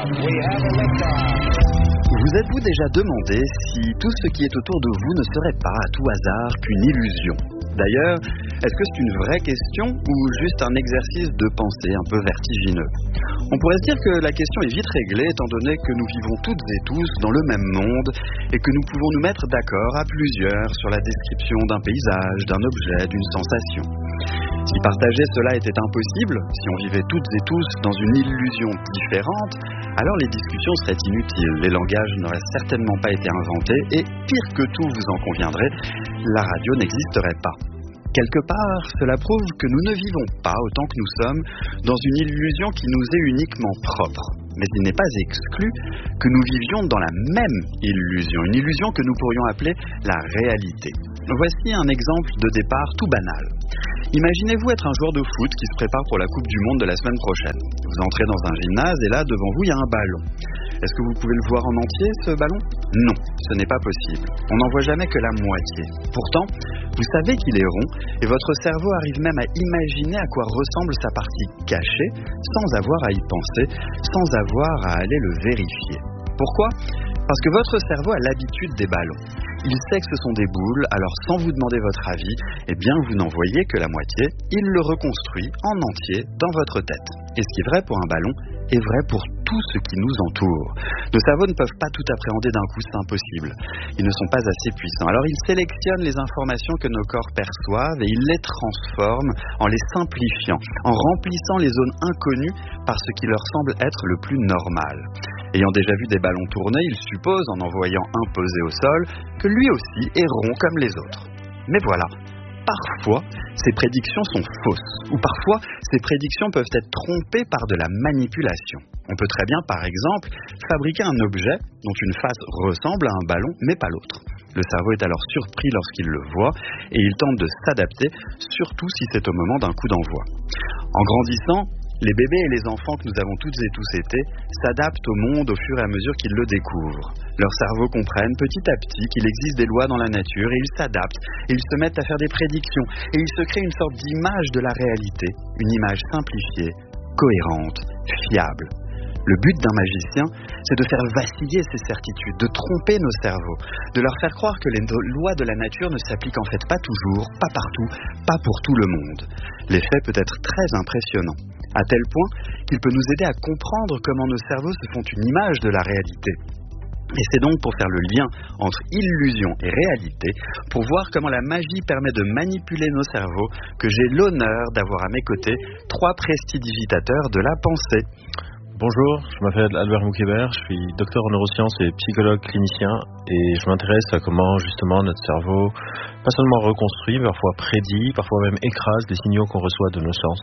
Vous êtes-vous déjà demandé si tout ce qui est autour de vous ne serait pas à tout hasard qu'une illusion ? D'ailleurs, est-ce que c'est une vraie question ou juste un exercice de pensée un peu vertigineux ? On pourrait se dire que la question est vite réglée étant donné que nous vivons toutes et tous dans le même monde et que nous pouvons nous mettre d'accord à plusieurs sur la description d'un paysage, d'un objet, d'une sensation. Si partager cela était impossible, si on vivait toutes et tous dans une illusion différente, alors les discussions seraient inutiles, les langages n'auraient certainement pas été inventés et, pire que tout, vous en conviendrez, la radio n'existerait pas. Quelque part, cela prouve que nous ne vivons pas autant que nous sommes dans une illusion qui nous est uniquement propre. Mais il n'est pas exclu que nous vivions dans la même illusion, une illusion que nous pourrions appeler la réalité. Voici un exemple de départ tout banal. Imaginez-vous être un joueur de foot qui se prépare pour la Coupe du Monde de la semaine prochaine. Vous entrez dans un gymnase et là, devant vous, il y a un ballon. Est-ce que vous pouvez le voir en entier, ce ballon ? Non, ce n'est pas possible. On n'en voit jamais que la moitié. Pourtant, vous savez qu'il est rond et votre cerveau arrive même à imaginer à quoi ressemble sa partie cachée sans avoir à y penser, sans avoir à aller le vérifier. Pourquoi ? Parce que votre cerveau a l'habitude des ballons. Il sait que ce sont des boules, alors sans vous demander votre avis, eh bien vous n'en voyez que la moitié, il le reconstruit en entier dans votre tête. Et ce qui est vrai pour un ballon est vrai pour tout ce qui nous entoure. Nos cerveaux ne peuvent pas tout appréhender d'un coup, c'est impossible. Ils ne sont pas assez puissants. Alors ils sélectionnent les informations que nos corps perçoivent et ils les transforment en les simplifiant, en remplissant les zones inconnues par ce qui leur semble être le plus normal. Ayant déjà vu des ballons tourner, ils supposent, en voyant un posé au sol, que lui aussi est rond comme les autres. Mais voilà, parfois, ces prédictions sont fausses, ou parfois, ces prédictions peuvent être trompées par de la manipulation. On peut très bien, par exemple, fabriquer un objet dont une face ressemble à un ballon, mais pas l'autre. Le cerveau est alors surpris lorsqu'il le voit, et il tente de s'adapter, surtout si c'est au moment d'un coup d'envoi. En grandissant, les bébés et les enfants que nous avons toutes et tous été s'adaptent au monde au fur et à mesure qu'ils le découvrent. Leurs cerveaux comprennent petit à petit qu'il existe des lois dans la nature et ils s'adaptent, et ils se mettent à faire des prédictions, et ils se créent une sorte d'image de la réalité, une image simplifiée, cohérente, fiable. Le but d'un magicien, c'est de faire vaciller ces certitudes, de tromper nos cerveaux, de leur faire croire que les lois de la nature ne s'appliquent en fait pas toujours, pas partout, pas pour tout le monde. L'effet peut être très impressionnant, à tel point qu'il peut nous aider à comprendre comment nos cerveaux se font une image de la réalité. Et c'est donc pour faire le lien entre illusion et réalité, pour voir comment la magie permet de manipuler nos cerveaux, que j'ai l'honneur d'avoir à mes côtés 3 prestidigitateurs de la pensée. Bonjour, je m'appelle Albert Moukébert, je suis docteur en neurosciences et psychologue clinicien et je m'intéresse à comment justement notre cerveau, pas seulement reconstruit, parfois prédit, parfois même écrase les signaux qu'on reçoit de nos sens.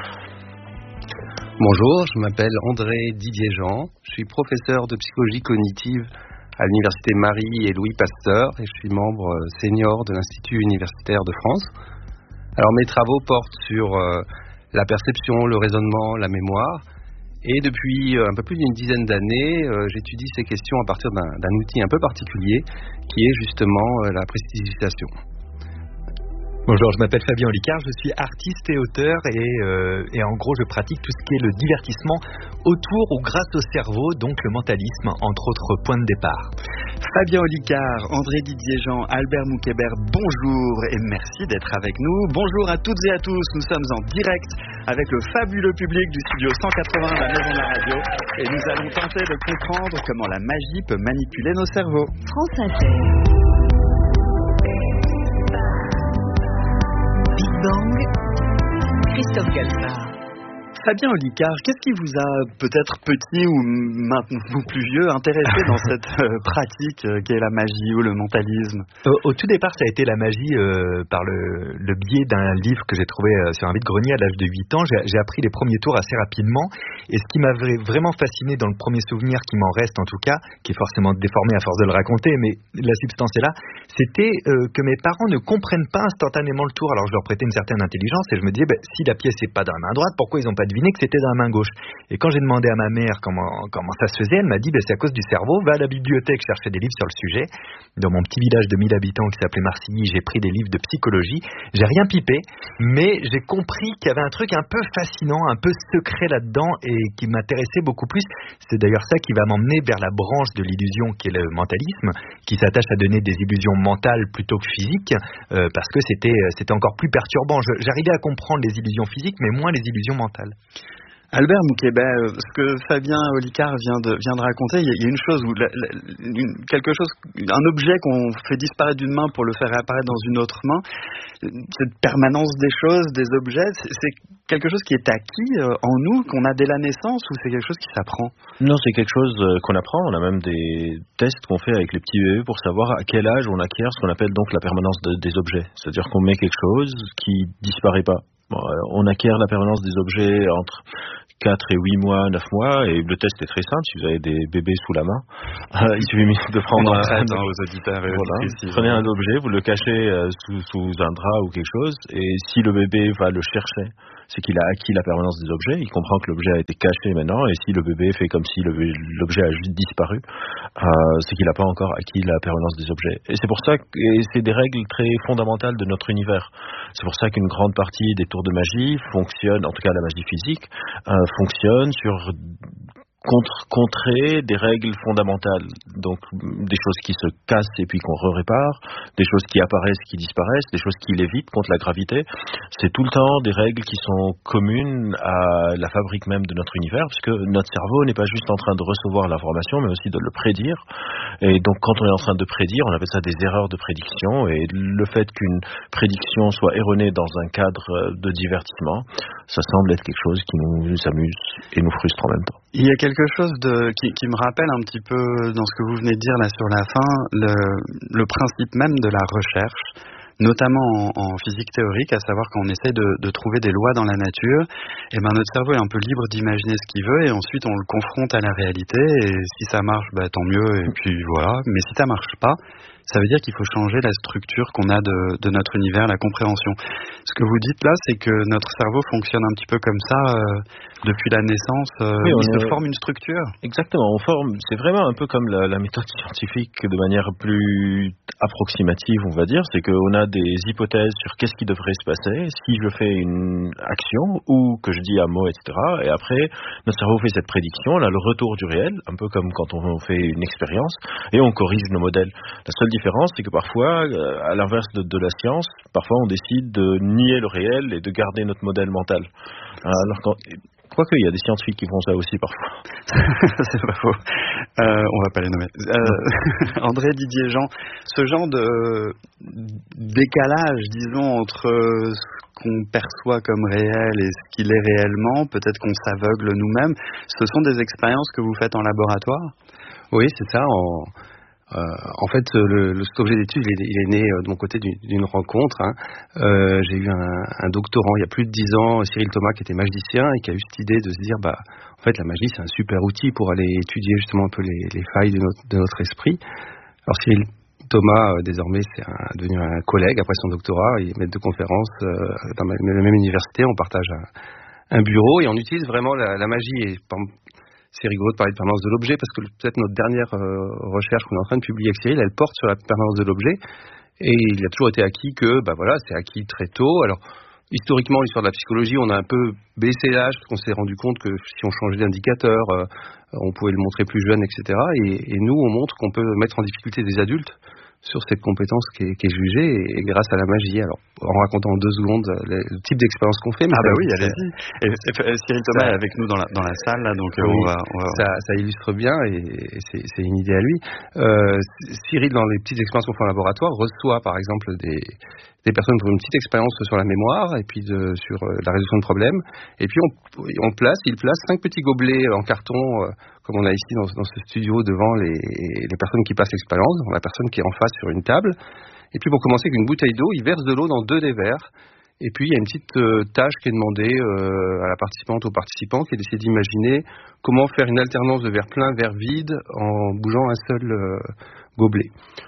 Bonjour, je m'appelle André Didier-Jean, je suis professeur de psychologie cognitive à l'université Marie et Louis Pasteur et je suis membre senior de l'Institut universitaire de France. Alors mes travaux portent sur la perception, le raisonnement, la mémoire. Et depuis un peu plus d'une dizaine d'années, j'étudie ces questions à partir d'un outil un peu particulier qui est justement la prestidigitation. Bonjour, je m'appelle Fabien Olicard, je suis artiste et auteur et en gros je pratique tout ce qui est le divertissement autour ou grâce au cerveau, donc le mentalisme, entre autres points de départ. Fabien Olicard, André Didier-Jean, Albert Moukébert, bonjour et merci d'être avec nous. Bonjour à toutes et à tous, nous sommes en direct avec le fabuleux public du studio 180 de la Maison de la Radio et nous allons tenter de comprendre comment la magie peut manipuler nos cerveaux. France Inter. Big Bang, Christophe Galfard. Fabien Olicard, qu'est-ce qui vous a peut-être petit ou maintenant plus vieux intéressé dans cette pratique qui est la magie ou le mentalisme ? Au tout départ, ça a été la magie par le biais d'un livre que j'ai trouvé sur un vide-grenier à l'âge de 8 ans. J'ai appris les premiers tours assez rapidement et ce qui m'a vraiment fasciné dans le premier souvenir qui m'en reste en tout cas, qui est forcément déformé à force de le raconter, mais la substance est là, c'était que mes parents ne comprennent pas instantanément le tour. Alors je leur prêtais une certaine intelligence et je me disais, si la pièce n'est pas dans la main droite, pourquoi ils n'ont pas deviné que c'était dans la main gauche. Et quand j'ai demandé à ma mère comment ça se faisait, elle m'a dit c'est à cause du cerveau, va à la bibliothèque chercher des livres sur le sujet. Dans mon petit village de 1000 habitants qui s'appelait Marcilly, j'ai pris des livres de psychologie, j'ai rien pipé, mais j'ai compris qu'il y avait un truc un peu fascinant, un peu secret là-dedans et qui m'intéressait beaucoup plus. C'est d'ailleurs ça qui va m'emmener vers la branche de l'illusion qui est le mentalisme, qui s'attache à donner des illusions mentales plutôt que physiques, parce que c'était encore plus perturbant. J'arrivais à comprendre les illusions physiques, mais moins les illusions mentales. Albert Moukébert, ce que Fabien Olicard vient de raconter, il y a une chose, un objet qu'on fait disparaître d'une main pour le faire réapparaître dans une autre main, cette permanence des choses, des objets, c'est quelque chose qui est acquis en nous, qu'on a dès la naissance, ou c'est quelque chose qui s'apprend? Non, c'est quelque chose qu'on apprend. On a même des tests qu'on fait avec les petits bébés pour savoir à quel âge on acquiert ce qu'on appelle donc la permanence des objets. C'est-à-dire qu'on met quelque chose qui disparaît pas. Bon, on acquiert la permanence des objets entre 4 et 8 mois, 9 mois, et le test est très simple. Si vous avez des bébés sous la main, il suffit de prendre aux auditeurs et voilà, prenez un objet, vous le cachez sous un drap ou quelque chose, et si le bébé va le chercher, c'est qu'il a acquis la permanence des objets, il comprend que l'objet a été caché maintenant, et si le bébé fait comme si l'objet a juste disparu, c'est qu'il n'a pas encore acquis la permanence des objets. Et c'est pour ça que c'est des règles très fondamentales de notre univers. C'est pour ça qu'une grande partie des tours de magie fonctionne, en tout cas la magie physique, fonctionne sur contrer des règles fondamentales, donc des choses qui se cassent et puis qu'on répare, des choses qui apparaissent, qui disparaissent, des choses qui lévitent contre la gravité. C'est tout le temps des règles qui sont communes à la fabrique même de notre univers, puisque notre cerveau n'est pas juste en train de recevoir l'information, mais aussi de le prédire. Et donc quand on est en train de prédire, on appelle ça des erreurs de prédiction, et le fait qu'une prédiction soit erronée dans un cadre de divertissement, ça semble être quelque chose qui nous amuse et nous frustre en même temps. Il y a quelque chose qui me rappelle un petit peu dans ce que vous venez de dire là sur la fin, le principe même de la recherche, notamment en physique théorique, à savoir quand on essaie de trouver des lois dans la nature, et ben notre cerveau est un peu libre d'imaginer ce qu'il veut, et ensuite on le confronte à la réalité, et si ça marche, tant mieux, et puis voilà. Mais si ça marche pas, ça veut dire qu'il faut changer la structure qu'on a de notre univers, la compréhension. Ce que vous dites là, c'est que notre cerveau fonctionne un petit peu comme ça depuis la naissance. Oui, il se forme une structure. Exactement, c'est vraiment un peu comme la méthode scientifique de manière plus approximative, on va dire. C'est qu'on a des hypothèses sur qu'est-ce qui devrait se passer si je fais une action ou que je dis un mot, etc. Et après, notre cerveau fait cette prédiction, on a le retour du réel, un peu comme quand on fait une expérience, et on corrige nos modèles. La seule différence, c'est que parfois, à l'inverse de la science, parfois on décide de nier le réel et de garder notre modèle mental. Alors quoique, il y a des scientifiques qui font ça aussi parfois. C'est pas faux. On va pas les nommer. André Didier Jean, ce genre de décalage, disons, entre ce qu'on perçoit comme réel et ce qu'il est réellement, peut-être qu'on s'aveugle nous-mêmes, ce sont des expériences que vous faites en laboratoire? Oui, c'est ça. En fait, cet objet d'étude, il est né de mon côté d'une rencontre. J'ai eu un doctorant il y a plus de 10 ans, Cyril Thomas, qui était magicien et qui a eu cette idée de se dire, en fait, la magie, c'est un super outil pour aller étudier justement un peu les failles de notre esprit. Alors Cyril Thomas, désormais, c'est devenu un collègue après son doctorat. Il est maître de conférence dans la même université. On partage un bureau et on utilise vraiment la magie. Et c'est rigolo de parler de permanence de l'objet parce que peut-être notre dernière recherche qu'on est en train de publier avec Cyril, elle porte sur la permanence de l'objet, et il a toujours été acquis que c'est acquis très tôt. Alors historiquement, l'histoire de la psychologie, on a un peu baissé l'âge parce qu'on s'est rendu compte que si on changeait d'indicateur, on pouvait le montrer plus jeune, etc. Et nous, on montre qu'on peut mettre en difficulté des adultes sur cette compétence qui est jugée, et grâce à la magie. Alors, en racontant en 2 secondes le type d'expérience qu'on fait. Mais oui, allez-y. Et Cyril Thomas est avec nous dans la salle, là, donc oui, Ça illustre bien, et c'est une idée à lui. Cyril, dans les petites expériences qu'on fait en laboratoire, reçoit par exemple des personnes pour une petite expérience sur la mémoire, et puis sur la résolution de problèmes. Et puis il place 5 petits gobelets en carton, comme on a ici dans ce studio, devant les personnes qui passent l'expérience, la personne qui est en face sur une table. Et puis pour commencer, avec une bouteille d'eau, il verse de l'eau dans 2 des verres. Et puis il y a une petite tâche qui est demandée à la participante, au participant, qui est d'essayer d'imaginer comment faire une alternance de verre plein, verre vide, en bougeant un seul gobelet.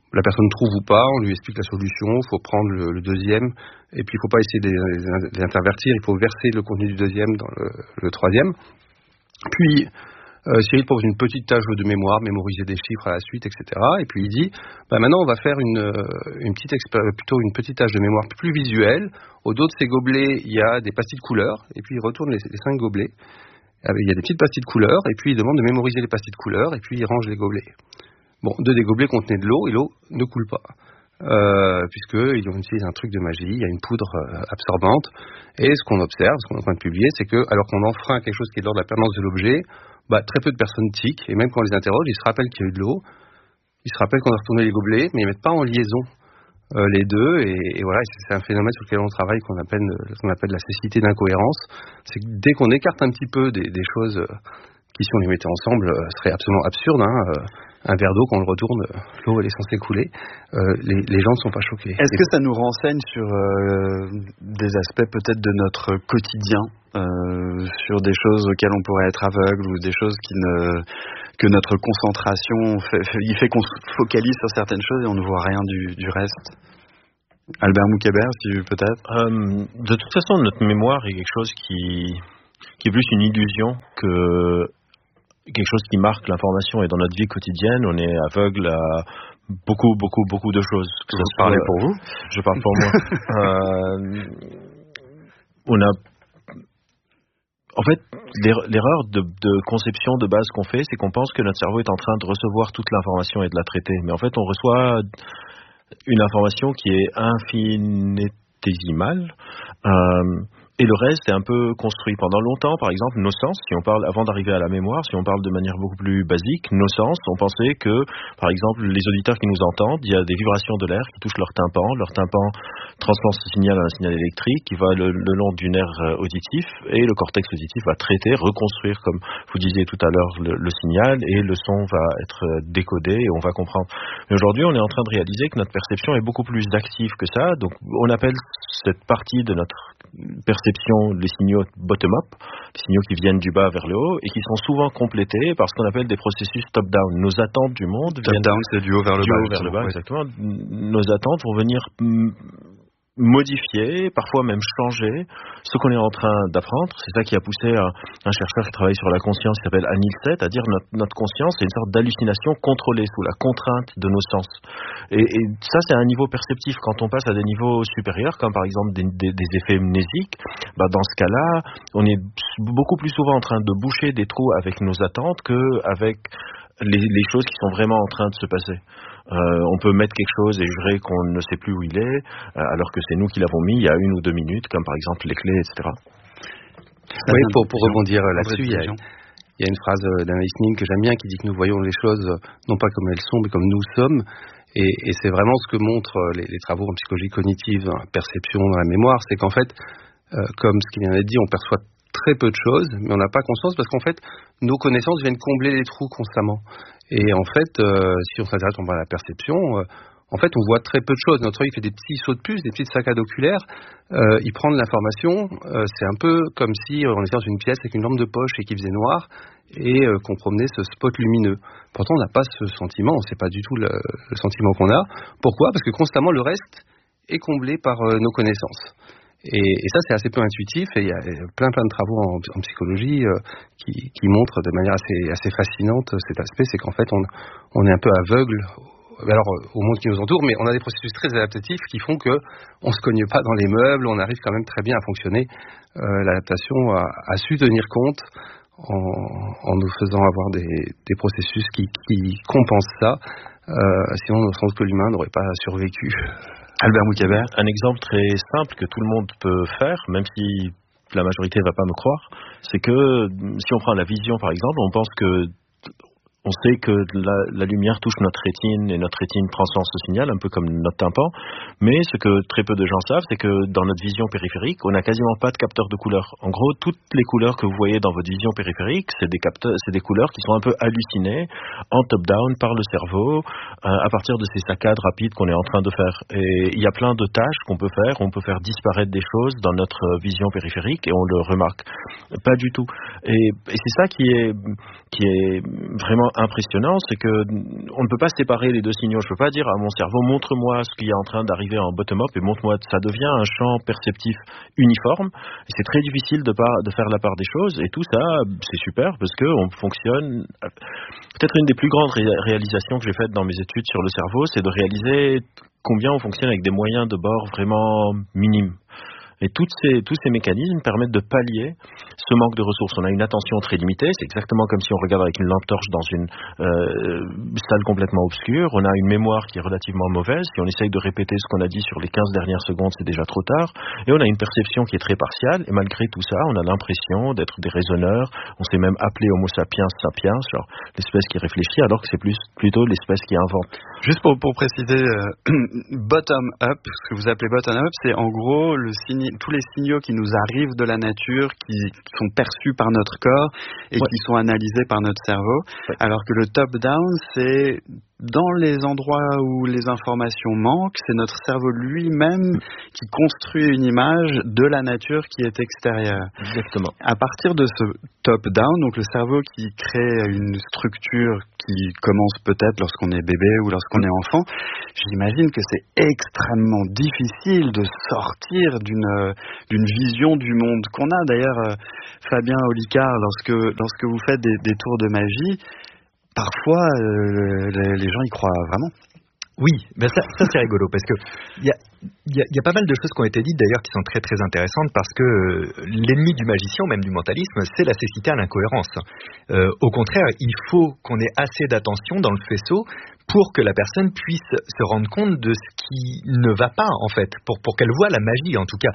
la personne trouve ou pas, on lui explique la solution, il faut prendre le deuxième, et puis il ne faut pas essayer de les intervertir, il faut verser le contenu du deuxième dans le troisième. Puis, Cyril pose une petite tâche de mémoire, mémoriser des chiffres à la suite, etc. Et puis il dit, maintenant on va faire une petite tâche de mémoire plus visuelle. Au dos de ces gobelets, il y a des pastilles de couleurs, et puis il retourne les 5 gobelets. Il y a des petites pastilles de couleurs, et puis il demande de mémoriser les pastilles de couleurs, et puis il range les gobelets. Bon, 2 des gobelets contenaient de l'eau, et l'eau ne coule pas. Puisqu'ils ont utilisé un truc de magie, il y a une poudre absorbante. Et ce qu'on observe, ce qu'on est en train de publier, c'est que alors qu'on enfreint quelque chose qui est de l'ordre de la permanence de l'objet, très peu de personnes tiquent, et même quand on les interroge, ils se rappellent qu'il y a eu de l'eau, ils se rappellent qu'on a retourné les gobelets, mais ils ne mettent pas en liaison les deux, et voilà, c'est un phénomène sur lequel on travaille qu'on appelle la cécité d'incohérence. C'est que dès qu'on écarte un petit peu des choses qui, si on les mettait ensemble, seraient absolument absurdes, un verre d'eau, quand on le retourne, l'eau elle est censée couler, les gens ne sont pas choqués. Est-ce que ça nous renseigne sur des aspects peut-être de notre quotidien, sur des choses auxquelles on pourrait être aveugle, ou des choses que notre concentration fait qu'on se focalise sur certaines choses et on ne voit rien du reste? Albert Moukébert, peut-être. De toute façon, notre mémoire est quelque chose qui est plus une illusion que quelque chose qui marque l'information. Et dans notre vie quotidienne, on est aveugle à beaucoup de choses. Vous parlez pour vous? Je parle pour moi. En fait, l'erreur de conception de base qu'on fait, c'est qu'on pense que notre cerveau est en train de recevoir toute l'information et de la traiter. Mais en fait, on reçoit une information qui est infinitésimale. Et le reste est un peu construit. Pendant longtemps, par exemple, nos sens, si on parle, avant d'arriver à la mémoire, si on parle de manière beaucoup plus basique, nos sens, on pensait que, par exemple, les auditeurs qui nous entendent, il y a des vibrations de l'air qui touchent leur tympan transforme ce signal en un signal électrique qui va le long du nerf auditif, et le cortex auditif va traiter, reconstruire, comme vous disiez tout à l'heure, le signal, et le son va être décodé et on va comprendre. Mais aujourd'hui, on est en train de réaliser que notre perception est beaucoup plus active que ça, donc on appelle cette partie de notre perception les signaux bottom-up, les signaux qui viennent du bas vers le haut et qui sont souvent complétés par ce qu'on appelle des processus top-down. Nos attentes du monde viennent... Top-down, c'est du haut vers le bas. Exactement. Nos attentes vont venir modifier, parfois même changer ce qu'on est en train d'apprendre. C'est ça qui a poussé un chercheur qui travaille sur la conscience qui s'appelle Anil Seth à dire notre conscience c'est une sorte d'hallucination contrôlée sous la contrainte de nos sens. Et ça c'est un niveau perceptif. Quand on passe à des niveaux supérieurs, comme par exemple des effets mnésiques, dans ce cas-là, on est beaucoup plus souvent en train de boucher des trous avec nos attentes qu'avec les choses qui sont vraiment en train de se passer. On peut mettre quelque chose et jurer qu'on ne sait plus où il est, alors que c'est nous qui l'avons mis il y a 1 ou 2 minutes, comme par exemple les clés, etc. Oui, pour rebondir là-dessus, il y a une phrase d'Anaïs Nin que j'aime bien qui dit que nous voyons les choses non pas comme elles sont, mais comme nous sommes. Et c'est vraiment ce que montrent les travaux en psychologie cognitive, dans la perception, dans la mémoire, c'est qu'en fait, comme ce qui vient d'être dit, on perçoit très peu de choses, mais on n'a pas conscience parce qu'en fait, nos connaissances viennent combler les trous constamment. Et en fait, si on s'intéresse à la perception, en fait, on voit très peu de choses. Notre œil fait des petits sauts de puce, des petites saccades oculaires. Il prend de l'information. C'est un peu comme si on était dans une pièce avec une lampe de poche et qu'il faisait noir et qu'on promenait ce spot lumineux. Pourtant, on n'a pas ce sentiment. C'est pas du tout le sentiment qu'on a. Pourquoi ? Parce que constamment, le reste est comblé par nos connaissances. Et ça, c'est assez peu intuitif, et il y a plein de travaux en psychologie qui montrent de manière assez fascinante cet aspect, c'est qu'en fait, on est un peu aveugle au monde qui nous entoure, mais on a des processus très adaptatifs qui font que on se cogne pas dans les meubles, on arrive quand même très bien à fonctionner. L'adaptation a su tenir compte en nous faisant avoir des processus qui compensent ça, sinon on pense que l'humain n'aurait pas survécu. Albert Moukébert, un exemple très simple que tout le monde peut faire, même si la majorité ne va pas me croire, c'est que si on prend la vision par exemple, on sait que la lumière touche notre rétine et notre rétine transforme ce signal, un peu comme notre tympan, mais ce que très peu de gens savent, c'est que dans notre vision périphérique, on n'a quasiment pas de capteur de couleurs. En gros, toutes les couleurs que vous voyez dans votre vision périphérique, c'est des couleurs qui sont un peu hallucinées en top-down par le cerveau à partir de ces saccades rapides qu'on est en train de faire. Et il y a plein de tâches qu'on peut faire. On peut faire disparaître des choses dans notre vision périphérique et on le remarque pas du tout. Et c'est ça qui est vraiment impressionnant, c'est que on ne peut pas séparer les deux signaux. Je peux pas dire à mon cerveau, montre-moi ce qui est en train d'arriver en bottom-up et montre-moi. Ça devient un champ perceptif uniforme et c'est très difficile de faire la part des choses. Et tout ça, c'est super parce que on fonctionne. Peut-être une des plus grandes réalisations que j'ai faites dans mes études sur le cerveau, c'est de réaliser combien on fonctionne avec des moyens de bord vraiment minimes. Et tous ces mécanismes permettent de pallier ce manque de ressources. On a une attention très limitée, c'est exactement comme si on regarde avec une lampe torche dans une salle complètement obscure. On a une mémoire qui est relativement mauvaise. Si on essaye de répéter ce qu'on a dit sur les 15 dernières secondes, c'est déjà trop tard. Et on a une perception qui est très partiale. Et malgré tout ça, on a l'impression d'être des raisonneurs. On s'est même appelé Homo sapiens sapiens, genre l'espèce qui réfléchit, alors que c'est plutôt l'espèce qui invente. Juste pour préciser, bottom-up, ce que vous appelez bottom-up, c'est en gros tous les signaux qui nous arrivent de la nature, qui sont perçus par notre corps et qui sont analysés par notre cerveau, alors que le top-down, c'est dans les endroits où les informations manquent, c'est notre cerveau lui-même qui construit une image de la nature qui est extérieure. Exactement. À partir de ce top-down, donc le cerveau qui crée une structure qui commence peut-être lorsqu'on est bébé ou lorsqu'on est enfant, j'imagine que c'est extrêmement difficile de sortir d'une vision du monde qu'on a. D'ailleurs, Fabien Olicard, lorsque vous faites des tours de magie, parfois, les gens y croient vraiment. Oui, ben ça c'est rigolo parce que il y a pas mal de choses qui ont été dites d'ailleurs qui sont très très intéressantes parce que l'ennemi du magicien, même du mentalisme, c'est la cécité à l'incohérence. Au contraire, il faut qu'on ait assez d'attention dans le faisceau pour que la personne puisse se rendre compte de ce qui ne va pas en fait, pour qu'elle voit la magie. En tout cas,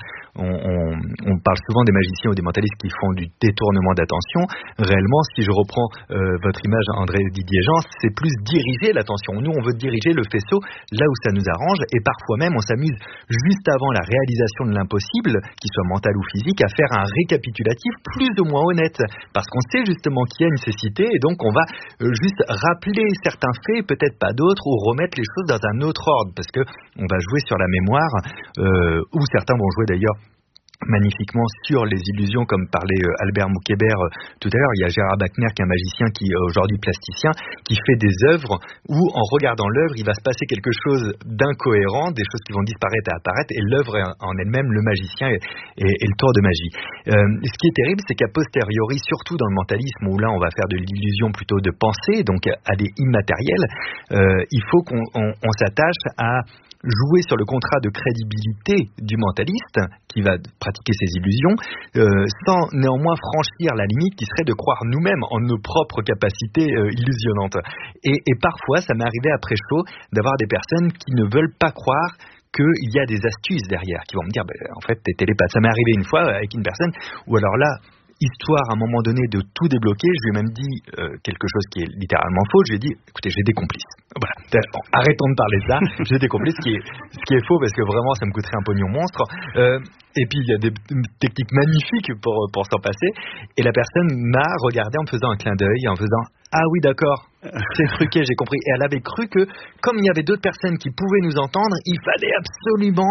on parle souvent des magiciens ou des mentalistes qui font du détournement d'attention. Réellement, si je reprends votre image, André Didier Jean, c'est plus diriger l'attention. Nous, on veut diriger le faisceau là où ça nous arrange et parfois même on s'amuse juste avant la réalisation de l'impossible, qu'il soit mental ou physique, à faire un récapitulatif plus ou moins honnête parce qu'on sait justement qu'il y a une cécité et donc on va juste rappeler certains faits, peut-être pas d'autres, ou remettre les choses dans un autre ordre parce que on va jouer sur la mémoire ou certains vont jouer d'ailleurs magnifiquement sur les illusions comme parlait Albert Moukébert tout à l'heure. Il y a Gérard Bachner qui est un magicien qui est aujourd'hui plasticien qui fait des œuvres où en regardant l'œuvre il va se passer quelque chose d'incohérent, des choses qui vont disparaître et apparaître et l'œuvre en elle-même, le magicien et le tour de magie. Ce qui est terrible, c'est qu'à posteriori, surtout dans le mentalisme où là on va faire de l'illusion plutôt de pensée, donc à des immatériels, il faut qu'on s'attache à jouer sur le contrat de crédibilité du mentaliste qui va pratiquer ses illusions sans néanmoins franchir la limite qui serait de croire nous-mêmes en nos propres capacités illusionnantes. Et parfois, ça m'est arrivé après chaud d'avoir des personnes qui ne veulent pas croire qu'il y a des astuces derrière, qui vont me dire en fait t'es télépathe. Ça m'est arrivé une fois avec une personne où alors là, histoire à un moment donné de tout débloquer, je lui ai même dit quelque chose qui est littéralement faux. Je lui ai dit écoutez, j'ai des complices. Voilà, bon, arrêtons de parler de ça. J'ai des complices, ce qui est faux parce que vraiment ça me coûterait un pognon monstre. Et puis il y a des techniques magnifiques pour s'en passer. Et la personne m'a regardé en me faisant un clin d'œil, en faisant ah oui d'accord, c'est truqué, j'ai compris. Et elle avait cru que comme il y avait d'autres personnes qui pouvaient nous entendre, il fallait absolument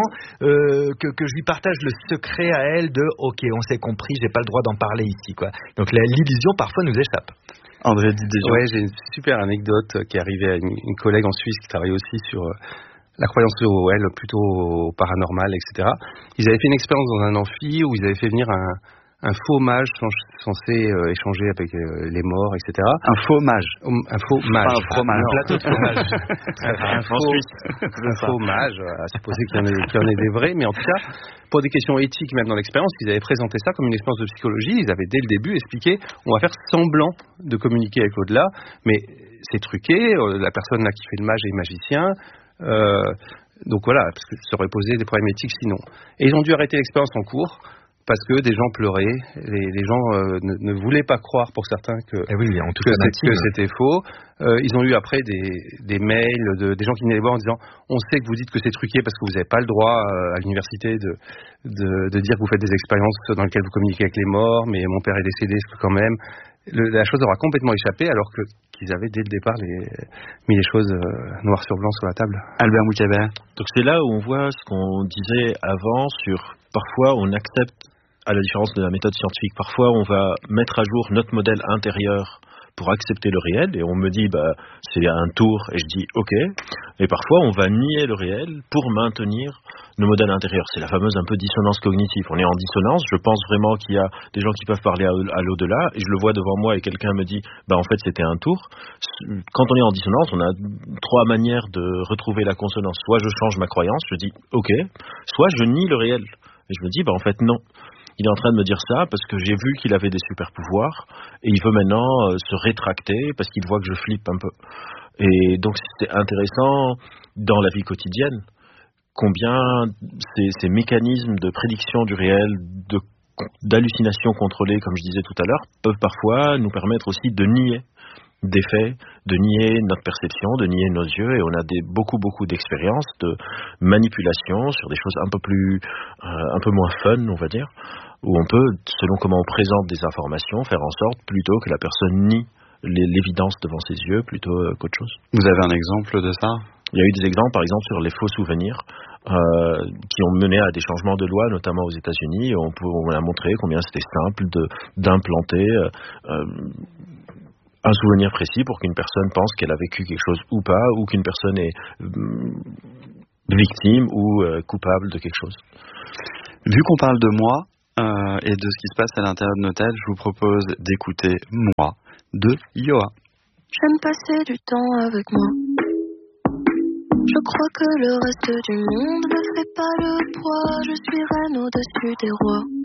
que je lui partage le secret à elle de ok, on s'est compris, j'ai pas le droit d'en parler ici quoi. Donc l'illusion parfois nous échappe. André Didier. Ouais, j'ai une super anecdote qui est arrivée à une collègue en Suisse qui travaille aussi sur la croyance au elle, plutôt au paranormal, etc. Ils avaient fait une expérience dans un amphi où ils avaient fait venir un faux mage censé échanger avec les morts, etc. Un faux mage. Un faux mage. Pas un fromage. Un plateau de fromage. un faux mage, à supposer qu'il y en ait des vrais, mais en tout cas, pour des questions éthiques, même dans l'expérience, ils avaient présenté ça comme une expérience de psychologie. Ils avaient dès le début expliqué, on va faire semblant de communiquer avec l'au-delà, mais c'est truqué, la personne là qui fait le mage est magicien, donc voilà, parce que ça aurait posé des problèmes éthiques sinon. Et ils ont dû arrêter l'expérience en cours, parce que des gens pleuraient, les gens ne voulaient pas croire pour certains que c'était faux. Ils ont eu après des mails des gens qui venaient les voir en disant on sait que vous dites que c'est truqué parce que vous n'avez pas le droit à l'université de dire que vous faites des expériences dans lesquelles vous communiquez avec les morts, mais mon père est décédé quand même. La chose aura complètement échappé alors qu'ils avaient dès le départ mis les choses noir sur blanc sur la table. Albert Moukébert. Donc c'est là où on voit ce qu'on disait avant sur parfois on accepte, à la différence de la méthode scientifique, parfois on va mettre à jour notre modèle intérieur pour accepter le réel, et on me dit c'est un tour, et je dis ok, et parfois on va nier le réel pour maintenir nos modèles intérieurs. C'est la fameuse un peu dissonance cognitive. On est en dissonance, je pense vraiment qu'il y a des gens qui peuvent parler à l'au-delà, et je le vois devant moi et quelqu'un me dit en fait c'était un tour. Quand on est en dissonance, on a 3 manières de retrouver la consonance. Soit je change ma croyance, je dis ok, soit je nie le réel, et je me dis en fait non. Il est en train de me dire ça parce que j'ai vu qu'il avait des super pouvoirs et il veut maintenant se rétracter parce qu'il voit que je flippe un peu. Et donc c'est intéressant dans la vie quotidienne combien ces mécanismes de prédiction du réel, d'hallucination contrôlée, comme je disais tout à l'heure, peuvent parfois nous permettre aussi de nier des faits, de nier notre perception, de nier nos yeux, et on a beaucoup d'expériences de manipulation sur des choses un peu moins fun, on va dire, où on peut, selon comment on présente des informations, faire en sorte plutôt que la personne nie l'évidence devant ses yeux plutôt qu'autre chose. Vous avez un exemple de ça ? Il y a eu des exemples, par exemple, sur les faux souvenirs qui ont mené à des changements de loi, notamment aux États-Unis. On a montré combien c'était simple d'implanter un souvenir précis pour qu'une personne pense qu'elle a vécu quelque chose ou pas, ou qu'une personne est victime ou coupable de quelque chose. Vu qu'on parle de moi et de ce qui se passe à l'intérieur de nos têtes, je vous propose d'écouter Moi de Yoa. J'aime passer du temps avec moi. Je crois que le reste du monde ne fait pas le poids. Je suis reine au-dessus des rois.